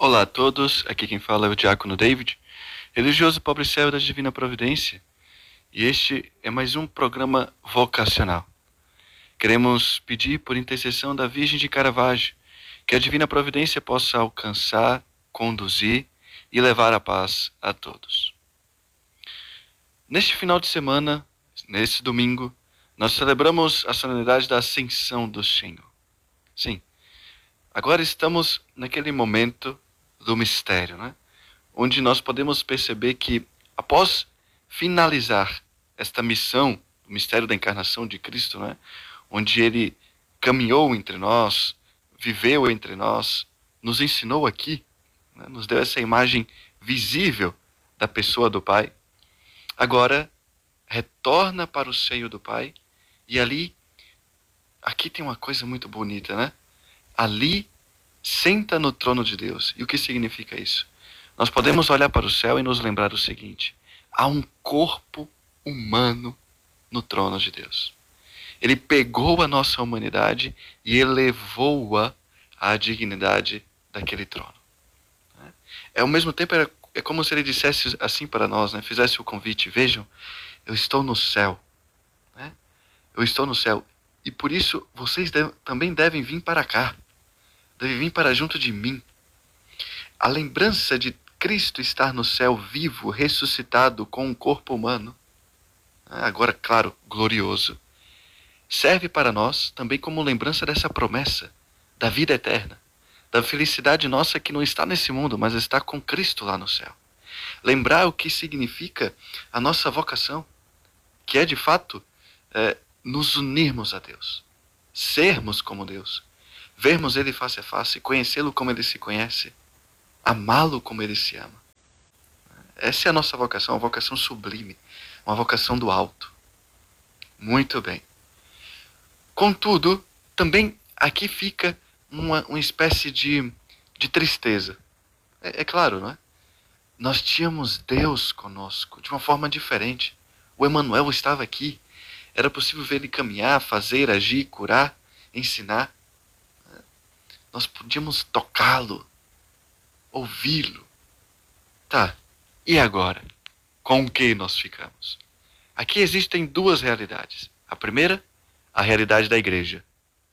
Olá a todos, aqui quem fala é o Diácono David, religioso pobre servo da Divina Providência, e este é mais um programa vocacional. Queremos pedir por intercessão da Virgem de Caravaggio que a Divina Providência possa alcançar, conduzir e levar a paz a todos. Neste final de semana, nesse domingo, nós celebramos a solenidade da Ascensão do Senhor. Sim, agora estamos naquele momento do mistério, né? Onde nós podemos perceber que, após finalizar esta missão, o mistério da encarnação de Cristo, né? Onde ele caminhou entre nós, viveu entre nós, nos ensinou aqui, né? Nos deu essa imagem visível da pessoa do Pai, agora retorna para o seio do Pai e ali, aqui tem uma coisa muito bonita, né? Ali senta no trono de Deus. E o que significa isso? Nós podemos olhar para o céu e nos lembrar o seguinte: há um corpo humano no trono de Deus. Ele pegou a nossa humanidade e elevou-a à dignidade daquele trono. Ao mesmo tempo, é como se ele dissesse assim para nós, né? Fizesse o convite: vejam, eu estou no céu. Né? Eu estou no céu. E por isso, vocês também devem vir para cá. Devem vir para junto de mim. A lembrança de Cristo estar no céu vivo, ressuscitado com um corpo humano, agora, claro, glorioso, serve para nós também como lembrança dessa promessa da vida eterna, da felicidade nossa que não está nesse mundo, mas está com Cristo lá no céu. Lembrar o que significa a nossa vocação, que é de fato nos unirmos a Deus, sermos como Deus, vermos Ele face a face, conhecê-lo como Ele se conhece, amá-lo como Ele se ama. Essa é a nossa vocação, uma vocação sublime, uma vocação do alto. Muito bem. Contudo, também aqui fica uma espécie de tristeza. É claro, não é? Nós tínhamos Deus conosco de uma forma diferente. O Emmanuel estava aqui. Era possível ver ele caminhar, fazer, agir, curar, ensinar. Nós podíamos tocá-lo, ouvi-lo. Tá, e agora? Com o que nós ficamos? Aqui existem duas realidades. A primeira, a realidade da igreja.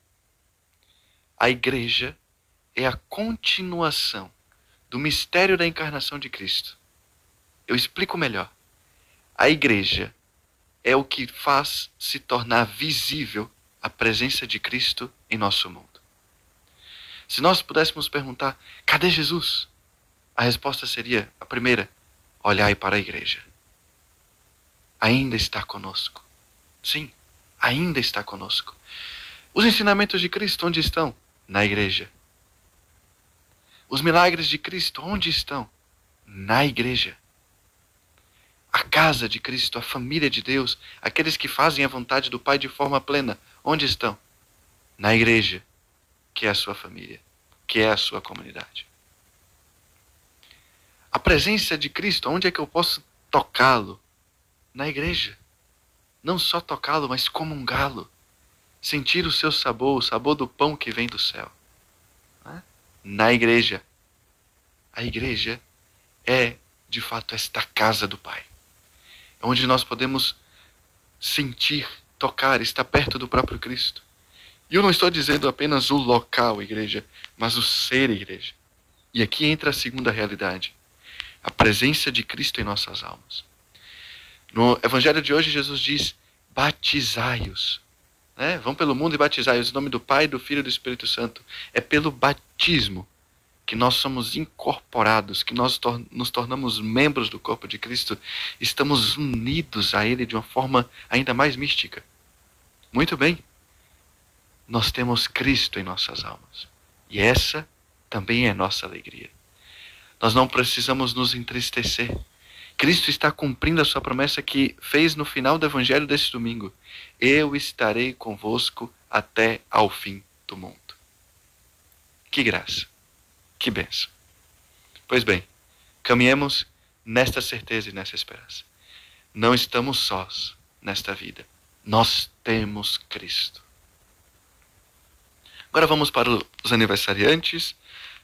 A igreja é a continuação do mistério da encarnação de Cristo. Eu explico melhor. A igreja é o que faz se tornar visível a presença de Cristo em nosso mundo. Se nós pudéssemos perguntar, cadê Jesus? A resposta seria, a primeira, olhai para a igreja. Ainda está conosco. Sim, ainda está conosco. Os ensinamentos de Cristo, onde estão? Na igreja. Os milagres de Cristo, onde estão? Na igreja. A casa de Cristo, a família de Deus, aqueles que fazem a vontade do Pai de forma plena, onde estão? Na igreja, que é a sua família, que é a sua comunidade. A presença de Cristo, onde é que eu posso tocá-lo? Na igreja. Não só tocá-lo, mas comungá-lo. Sentir o seu sabor, o sabor do pão que vem do céu. Na igreja. A igreja é, de fato, esta casa do Pai. É onde nós podemos sentir, tocar, estar perto do próprio Cristo. E eu não estou dizendo apenas o local igreja, mas o ser igreja. E aqui entra a segunda realidade. A presença de Cristo em nossas almas. No Evangelho de hoje, Jesus diz, batizai-os. Vão pelo mundo e batizai-os em nome do Pai, do Filho e do Espírito Santo. É pelo batismo que nós somos incorporados, que nós nos tornamos membros do corpo de Cristo, estamos unidos a Ele de uma forma ainda mais mística. Muito bem. Nós temos Cristo em nossas almas. E essa também é nossa alegria. Nós não precisamos nos entristecer. Cristo está cumprindo a sua promessa que fez no final do Evangelho desse domingo. Eu estarei convosco até ao fim do mundo. Que graça. Que bênção. Pois bem, caminhemos nesta certeza e nessa esperança. Não estamos sós nesta vida. Nós temos Cristo. Agora vamos para os aniversariantes.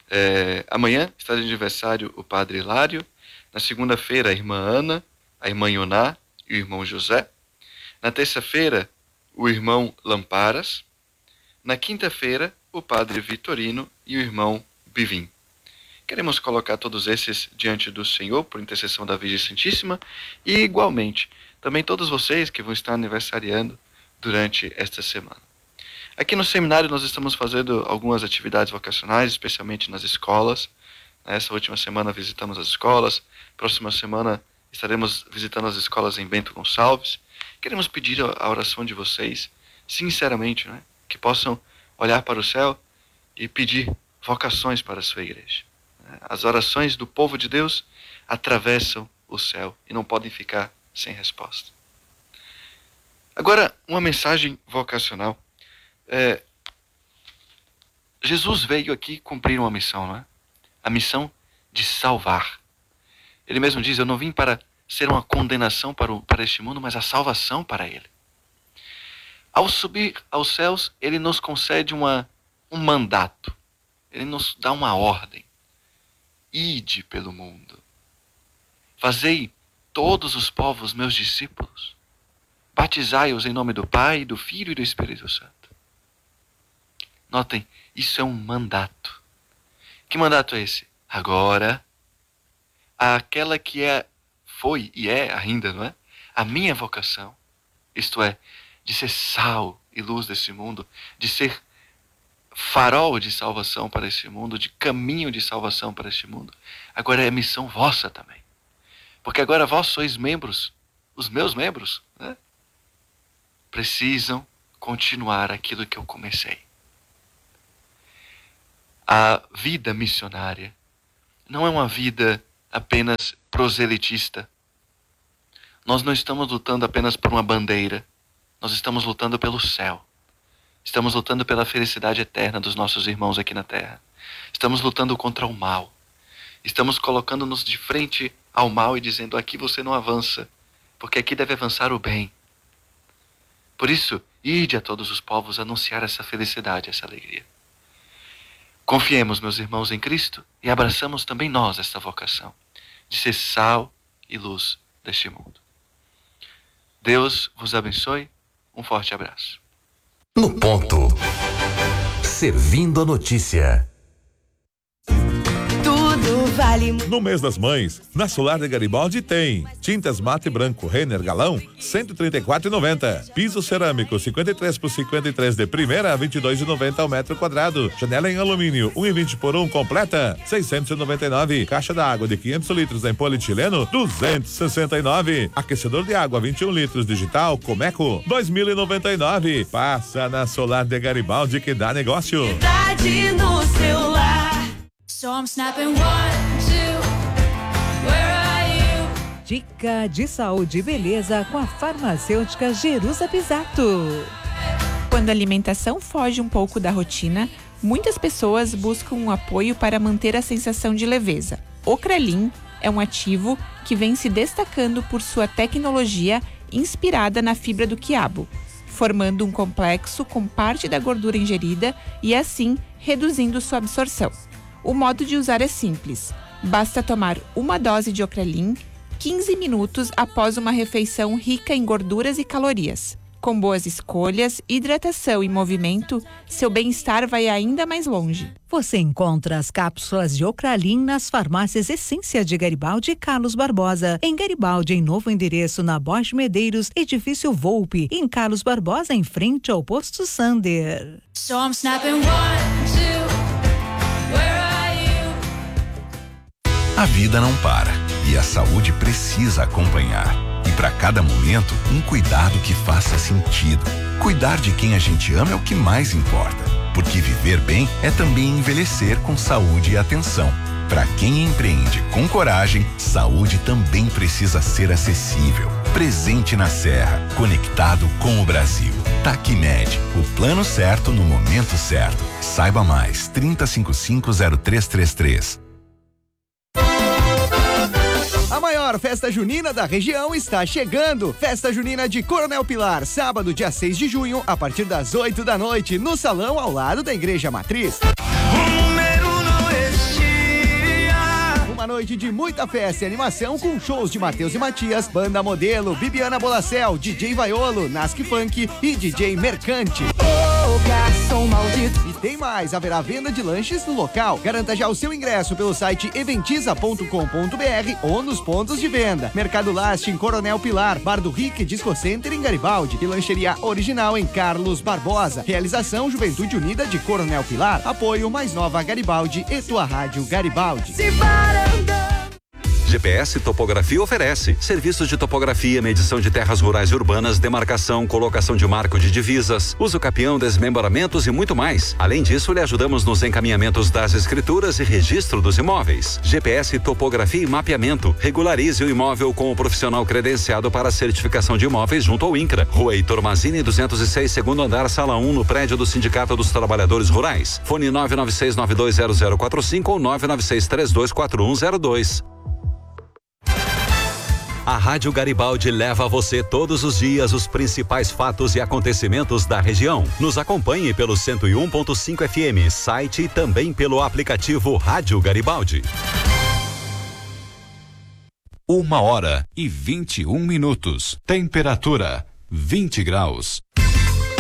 Amanhã está de aniversário o padre Hilário. Na segunda-feira, a irmã Ana, a irmã Ioná e o irmão José. Na terça-feira, o irmão Lamparas. Na quinta-feira, o padre Vitorino e o irmão Bivim. Queremos colocar todos esses diante do Senhor por intercessão da Virgem Santíssima e, igualmente, também todos vocês que vão estar aniversariando durante esta semana. Aqui no seminário nós estamos fazendo algumas atividades vocacionais, especialmente nas escolas. Essa última semana visitamos as escolas. Próxima semana estaremos visitando as escolas em Bento Gonçalves. Queremos pedir a oração de vocês, sinceramente, né? Que possam olhar para o céu e pedir vocações para a sua igreja. As orações do povo de Deus atravessam o céu e não podem ficar sem resposta. Agora, uma mensagem vocacional. Jesus veio aqui cumprir uma missão, não é? A missão de salvar. Ele mesmo diz, eu não vim para ser uma condenação para este mundo, mas a salvação para ele. Ao subir aos céus, ele nos concede um mandato. Ele nos dá uma ordem. Ide pelo mundo. Fazei todos os povos meus discípulos. Batizai-os em nome do Pai, do Filho e do Espírito Santo. Notem, isso é um mandato. Que mandato é esse? Agora, aquela que foi e é ainda, não é? A minha vocação, isto é, de ser sal e luz desse mundo, de ser farol de salvação para este mundo, de caminho de salvação para este mundo. Agora é missão vossa também. Porque agora vós sois membros, os meus membros, né? Precisam continuar aquilo que eu comecei. A vida missionária não é uma vida apenas proselitista. Nós não estamos lutando apenas por uma bandeira. Nós estamos lutando pelo céu. Estamos lutando pela felicidade eterna dos nossos irmãos aqui na terra. Estamos lutando contra o mal. Estamos colocando-nos de frente ao mal e dizendo, aqui você não avança, porque aqui deve avançar o bem. Por isso, ide a todos os povos anunciar essa felicidade, essa alegria. Confiemos, meus irmãos, em Cristo e abraçamos também nós esta vocação de ser sal e luz deste mundo. Deus vos abençoe. Um forte abraço. No ponto. Servindo a notícia. Tudo vale. No mês das mães, na Solar de Garibaldi tem tintas mate branco Renner galão, 134,90. Piso cerâmico 53 por 53 de primeira a 22,90 ao metro quadrado. Janela em alumínio 1,20 por 1 completa, 699. Caixa d'água de 500 litros em polietileno, 269. Aquecedor de água 21 litros digital Comeco, 2.099. Passa na Solar de Garibaldi que dá negócio. Verdade no celular. So I'm snapping 1, 2, where are you? Dica de saúde e beleza com a farmacêutica Jerusa Pisato. Quando a alimentação foge um pouco da rotina, muitas pessoas buscam um apoio para manter a sensação de leveza. O Krelin é um ativo que vem se destacando por sua tecnologia inspirada na fibra do quiabo, formando um complexo com parte da gordura ingerida e assim reduzindo sua absorção. O modo de usar é simples. Basta tomar uma dose de Ocrelin 15 minutos após uma refeição rica em gorduras e calorias. Com boas escolhas, hidratação e movimento, seu bem-estar vai ainda mais longe. Você encontra as cápsulas de Ocralin nas farmácias Essência de Garibaldi e Carlos Barbosa. Em Garibaldi, em novo endereço na Borges Medeiros, edifício Volpe. Em Carlos Barbosa, em frente ao posto Sander. So I'm snapping 1, 2, where are you? A vida não para e a saúde precisa acompanhar. E para cada momento, um cuidado que faça sentido. Cuidar de quem a gente ama é o que mais importa. Porque viver bem é também envelhecer com saúde e atenção. Para quem empreende com coragem, saúde também precisa ser acessível. Presente na Serra, conectado com o Brasil. Tacmed, o plano certo no momento certo. Saiba mais, 3055-0333. A maior festa junina da região está chegando. Festa junina de Coronel Pilar, sábado, dia 6 de junho, a partir das 8 da noite, no salão ao lado da Igreja Matriz. O número não existe. de muita festa e animação com shows de Matheus e Matias, Banda Modelo, Bibiana Bolacel, DJ Vaiolo, Nasc Funk e DJ Mercante. Garçom maldito. E tem mais, haverá venda de lanches no local. Garanta já o seu ingresso pelo site eventiza.com.br ou nos pontos de venda. Mercado Last em Coronel Pilar, Bar do Rick Disco Center em Garibaldi e Lancheria Original em Carlos Barbosa. Realização Juventude Unida de Coronel Pilar. Apoio Mais Nova Garibaldi e tua rádio Garibaldi. GPS Topografia oferece serviços de topografia, medição de terras rurais e urbanas, demarcação, colocação de marco de divisas, uso capião, desmembramentos e muito mais. Além disso, lhe ajudamos nos encaminhamentos das escrituras e registro dos imóveis. GPS Topografia e Mapeamento. Regularize o imóvel com o profissional credenciado para a certificação de imóveis junto ao INCRA. Rua Heitor Mazini, 206, segundo andar, sala 1, no prédio do Sindicato dos Trabalhadores Rurais. Fone 996920045 ou 996324102. A Rádio Garibaldi leva a você todos os dias os principais fatos e acontecimentos da região. Nos acompanhe pelo 101.5 FM, site e também pelo aplicativo Rádio Garibaldi. 1h21. Temperatura 20 graus.